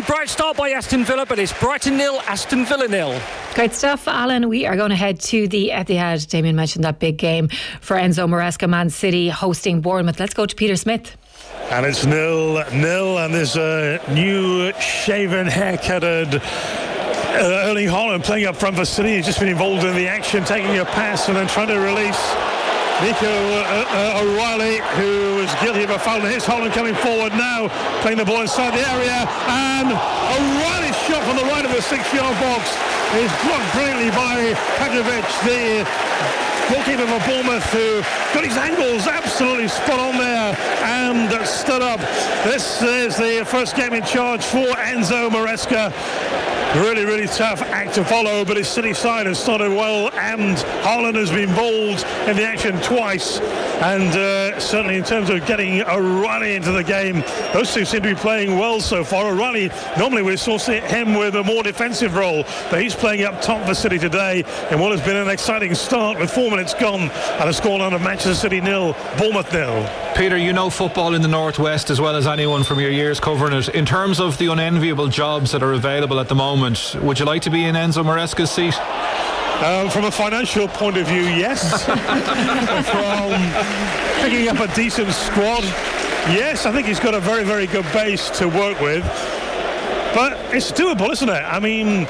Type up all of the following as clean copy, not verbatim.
bright start by Aston Villa, but it's Brighton 0, Aston Villa 0. Great stuff, Alan. We are going to head to the Etihad. Damien mentioned that big game for Enzo Maresca, Man City hosting Bournemouth. Let's go to Peter Smith. And it's 0-0, and there's a new shaven, haircutted Erling Haaland playing up front for City. He's just been involved in the action, taking a pass and then trying to release Nico O'Reilly, who was guilty of a foul. And here's Haaland coming forward now, playing the ball inside the area, and O'Reilly's shot from the right of the 6-yard box is blocked brilliantly by Petrovic, the goalkeeper for Bournemouth, who got his angles absolutely spot on there and stood up. This is the first game in charge for Enzo Maresca. Really, really tough act to follow, but his City side has started well, and Haaland has been involved in the action twice. And certainly in terms of getting O'Reilly into the game, those two seem to be playing well so far. O'Reilly, normally we associate him with a more defensive role, but he's playing up top for City today in what has been an exciting start with 4 minutes gone and a scoreline of Manchester City 0, Bournemouth 0. Peter, you know football in the Northwest as well as anyone from your years covering it. In terms of the unenviable jobs that are available at the moment, would you like to be in Enzo Maresca's seat? From a financial point of view, yes. From picking up a decent squad, yes. I think he's got a very, very good base to work with. But it's doable, isn't it? I mean,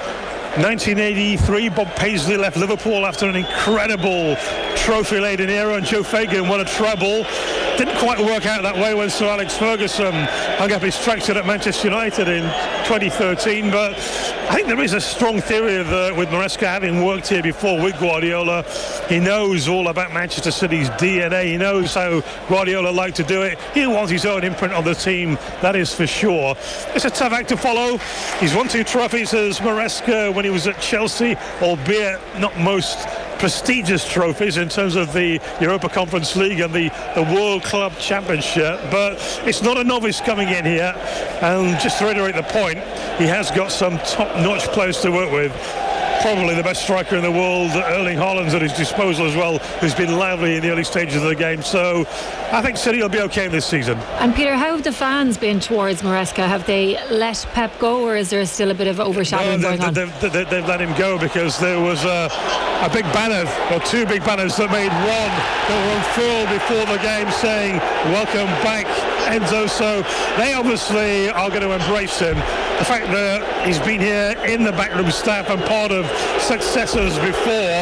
1983, Bob Paisley left Liverpool after an incredible trophy-laden era, and Joe Fagan won a treble. Didn't quite work out that way when Sir Alex Ferguson hung up his tracksuit at Manchester United in 2013, but I think there is a strong theory with Maresca having worked here before with Guardiola. He knows all about Manchester City's DNA. He knows how Guardiola liked to do it. He wants his own imprint on the team, that is for sure. It's a tough act to follow. He's won 2 trophies as Maresca when he was at Chelsea, albeit not most prestigious trophies in terms of the Europa Conference League and the World Club Championship, but it's not a novice coming in here. And just to reiterate the point, he has got some top-notch players to work with. Probably the best striker in the world, Erling Haaland's at his disposal as well, who's been lively in the early stages of the game. So I think City will be okay this season. And Peter, how have the fans been towards Maresca? Have they let Pep go, or is there still a bit of overshadowing going on? They've let him go because there was a big banner, or 2 big banners that made one that were unfurled before the game saying welcome back Enzo. So they obviously are going to embrace him. The fact that he's been here in the backroom staff and part of successors before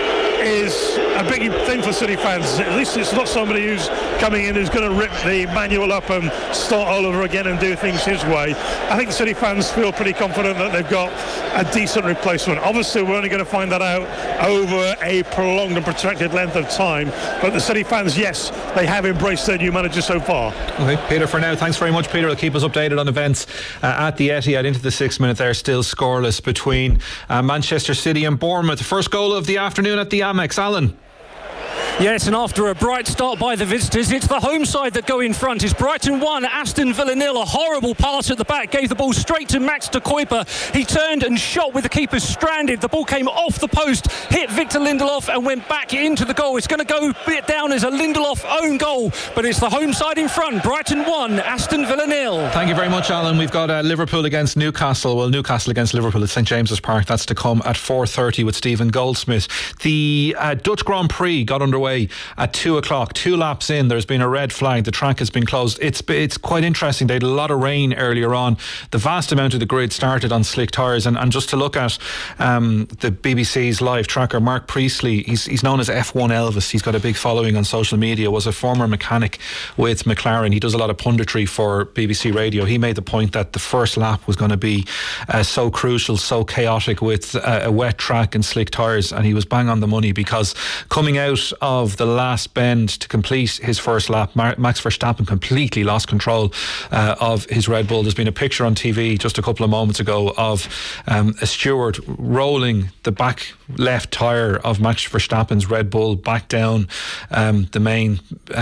is a big thing for City fans. At least it's not somebody who's coming in who's going to rip the manual up and start all over again and do things his way. I think City fans feel pretty confident that they've got a decent replacement. Obviously we're only going to find that out over a prolonged and protracted length of time, but the City fans, yes, they have embraced their new manager so far. Okay, Peter, for now, thanks very much. Peter will keep us updated on events at the Etihad into the 6th minute there, still scoreless between Manchester City and Bournemouth. The first goal of the afternoon at the Amex. Alan. Yes, and after a bright start by the visitors, it's the home side that go in front. It's Brighton 1, Aston Villa 0. A horrible pass at the back, gave the ball straight to Max de Kuiper. He turned and shot with the keeper stranded. The ball came off the post, hit Victor Lindelof and went back into the goal. It's going to go bit down as a Lindelof own goal, but it's the home side in front. Brighton 1, Aston Villa 0. Thank you very much, Alan. We've got Liverpool against Newcastle. Well, Newcastle against Liverpool at St James's Park. That's to come at 4:30 with Stephen Goldsmith. The Dutch Grand Prix got underway at 2 o'clock. 2 laps in, there's been a red flag. The track has been closed. It's quite interesting. They had a lot of rain earlier on. The vast amount of the grid started on slick tyres, and just to look at the BBC's live tracker, Mark Priestley, he's known as F1 Elvis. He's got a big following on social media, was a former mechanic with McLaren. He does a lot of punditry for BBC Radio. He made the point that the first lap was going to be so crucial, so chaotic with a wet track and slick tyres, and he was bang on the money, because coming out of the last bend to complete his first lap, Max Verstappen completely lost control of his Red Bull. There's been a picture on TV just a couple of moments ago of a steward rolling the back left tyre of Max Verstappen's Red Bull back down the main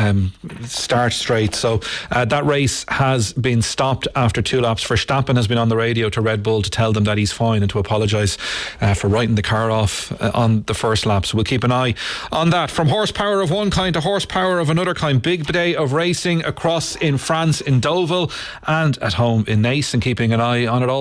start straight. So that race has been stopped after 2 laps. Verstappen has been on the radio to Red Bull to tell them that he's fine and to apologise for writing the car off on the first lap. So we'll keep an eye on that. From horsepower of one kind to horsepower of another kind. Big day of racing across in France in Deauville and at home in Nice, and keeping an eye on it all